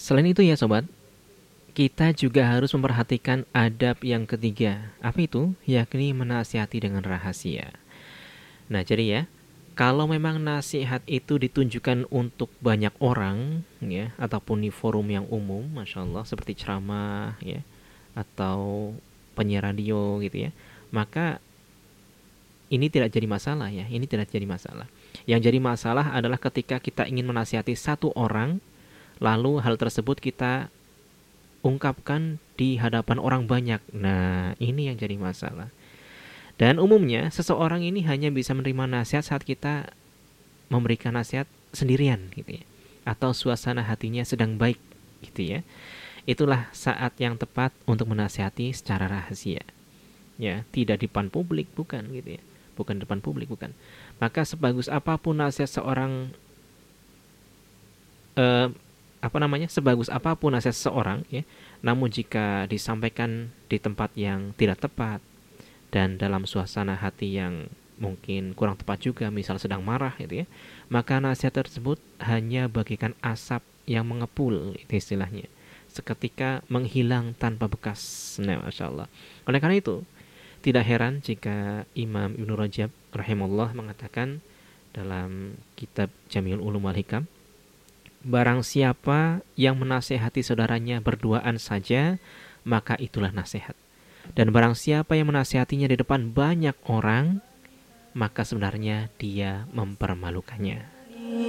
Selain itu ya sobat, kita juga harus memperhatikan adab yang ketiga. Apa itu? Yakni menasihati dengan rahasia. Nah, jadi ya, kalau memang nasihat itu ditunjukkan untuk banyak orang, ya, ataupun di forum yang umum, masya Allah, seperti ceramah, ya, atau penyiar radio gitu ya, maka ini tidak jadi masalah ya. Ini tidak jadi masalah. Yang jadi masalah adalah ketika kita ingin menasihati satu orang, lalu hal tersebut kita ungkapkan di hadapan orang banyak. Nah, ini yang jadi masalah. Dan umumnya seseorang ini hanya bisa menerima nasihat saat kita memberikan nasihat sendirian gitu ya. Atau suasana hatinya sedang baik gitu ya. Itulah saat yang tepat untuk menasihati secara rahasia. Ya, tidak di depan publik bukan gitu ya. Bukan depan publik bukan. Maka sebagus apapun nasihat seorang eh, sebagus apapun nasihat seseorang ya, namun jika disampaikan di tempat yang tidak tepat dan dalam suasana hati yang mungkin kurang tepat juga, misal sedang marah gitu ya, maka nasihat tersebut hanya bagikan asap yang mengepul, itu istilahnya, seketika menghilang tanpa bekas. Nah, masya Allah. Oleh karena itu, tidak heran jika Imam Ibnu Rajab rahimahullah mengatakan dalam kitab Jami'ul Ulum wal Hikam, barang siapa yang menasehati saudaranya berduaan saja, maka itulah nasihat. Dan barang siapa yang menasehatinya di depan banyak orang, maka sebenarnya dia mempermalukannya.